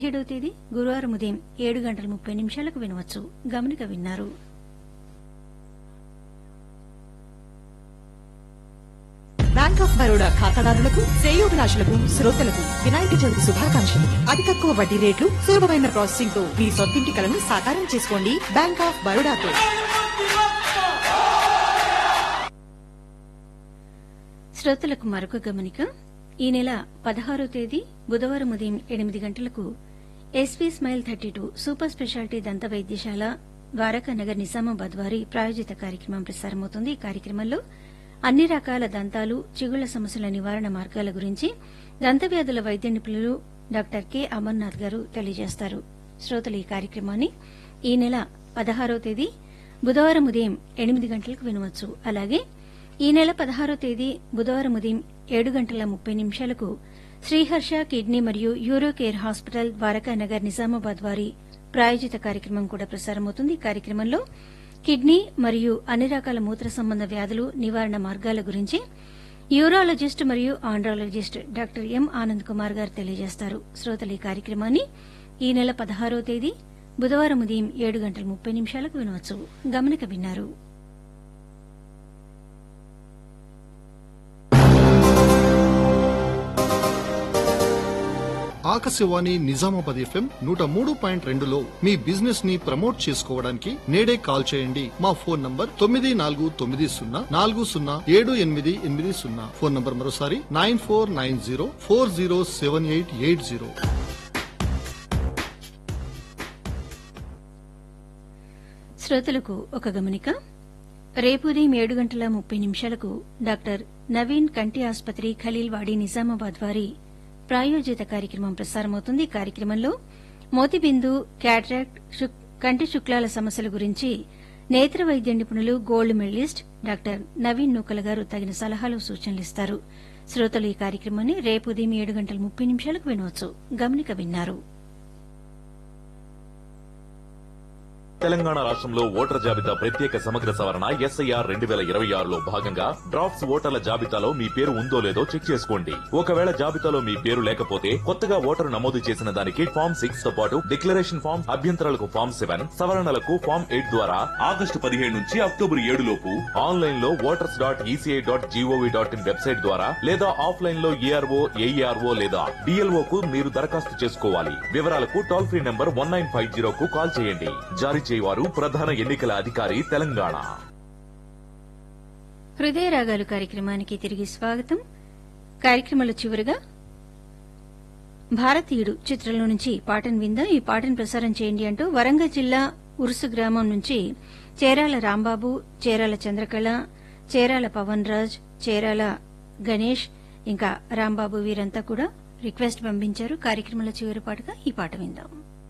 17వ తేదీ గురువారం ఉదయం 7:30 వినవచ్చు. గమనిక విన్నారు. బ్యాంక్ ఆఫ్ బరోడా ఖాతాదారులకు, శ్రేయోభిలాషులకు, శ్రోతలకు వినాయక చవితి శుభాకాంక్షలు. అతి తక్కువ వడ్డీ రేట్లు, సులభమైన ప్రాసెసింగ్ తో మీ సొంతింటి కలను సాకారం చేసుకోండి. Bank of బరోడాతో. శ్రోతలకు మరొక గమనిక. ఈ నెల 16వ తేదీ బుధవారం ఉదయం 8 గంటలకు ఎస్వీ స్మైల్ 32 సూపర్ స్పెషాలిటీ దంత వైద్యశాల ద్వారకానగర్ నిజామాబాద్ వారి ప్రాయోజిత కార్యక్రమం ప్రసారమవుతుంది. ఈ కార్యక్రమంలో అన్ని రకాల దంతాలు, చిగుళ్ల సమస్యల నివారణ మార్గాల గురించి దంత వ్యాధుల వైద్య నిపుణులు డాక్టర్ కె అమర్నాథ్ గారు తెలియజేస్తారు. శ్రోతలు ఈ కార్యక్రమాన్ని ఈ నెల 16వ తేదీ బుధవారం ఉదయం 8 గంటలకు వినవచ్చు. అలాగే ఈ నెల 16వ తేదీ బుధవారం ఉదయం 7:30 శ్రీహర్ష కిడ్నీ మరియు euro care hospital Dwarakanagar Nizamabad వారి ప్రాయోజిత కార్యక్రమం కూడా ప్రసారమవుతుంది. ఈ కార్యక్రమంలో కిడ్నీ మరియు అన్ని రకాల మూత్ర సంబంధ వ్యాధులు నివారణ మార్గాల గురించి యూరాలజిస్ట్ మరియు andrologist doctor M Anand Kumar గారు తెలియజేస్తారు. శ్రోతలు ఈ కార్యక్రమాన్ని ఈ నెల 16వ తేదీ బుధవారం ఉదయం 7:30 వినవచ్చు. గమనిక విన్నారు. ఆకాశవాణి నిజామాబాద్ ఎఫ్ఎం 103.2లో మీ బిజినెస్ ని ప్రమోట్ చేసుకోవడానికి నేడే కాల్ చేయండి. మా ఫోన్ నంబర్ 9490407880. ఫోన్ నంబర్ మరోసారి 9490407880. శ్రోతలకు ఒక గమనిక. రేపు ఉదయం 7:30 డాక్టర్ నవీన్ కంటి ఆసుపత్రి ఖలీల్వాడి నిజామాబాద్ వారి ప్రాయోజిత కార్యక్రమం ప్రసారమవుతుంది. ఈ కార్యక్రమంలో మోతిబిందు, క్యాటరాక్ట్, కంటి శుక్లాల సమస్యల గురించి నేత్ర వైద్య నిపుణులు, గోల్డ్ మెడలిస్ట్ డాక్టర్ నవీన్ నూకల గారు తగిన సలహాలు, సూచనలు ఇస్తారు. శ్రోతలు ఈ కార్యక్రమాన్ని రేపు ఉదయం 7:30 వినవచ్చు. గమనిక విన్నారు. తెలంగాణ రాష్ట్రంలో ఓటర్ జాబితా ప్రత్యేక సమగ్ర సవరణ SIR 2026లో భాగంగా డ్రాఫ్ట్స్ ఓటర్ల జాబితాలో మీ పేరు ఉందో లేదో చెక్ చేసుకోండి. ఒకవేళ జాబితాలో మీ పేరు లేకపోతే కొత్తగా ఓటరు నమోదు చేసిన దానికి ఫామ్ 6 తో పాటు డిక్లరేషన్ ఫామ్, అభ్యంతరాలకు ఫామ్ 7, సవరణలకు ఫామ్ 8 ద్వారా ఆగస్టు 17 నుంచి అక్టోబర్ 7 లోపు ఆన్లైన్ లో voters.eci.gov.in వెబ్సైట్ ద్వారా లేదా ఆఫ్లైన్ లో ARO, AERO లేదా DLO కు మీరు దరఖాస్తు చేసుకోవాలి. వివరాలకు టోల్ ఫ్రీ నంబర్ 1950 కు కాల్ చేయండి. జారీ చేయవారు ప్రధాన ఎన్నికల అధికారి తెలంగాణ. హృదయ రాగాలు కార్యక్రమానికి తిరిగి స్వాగతం. కార్యక్రమంలో చివరిగా భారతీయుడు చిత్రంలో నుంచి పాటను విందాం. ఈ పాటను ప్రసారం చేయండి అంటూ వరంగల్ జిల్లా ఉరుసు గ్రామం నుంచి చేరాల రాంబాబు, చేరాల చంద్రకళ, చేరాల పవన్ రాజ్, చేరాల గణేష్ ఇంకా రాంబాబు వీరంతా కూడా రిక్వెస్ట్ పంపించారు. కార్యక్రమంలో చివరి పాటగా ఈ పాట విందాం.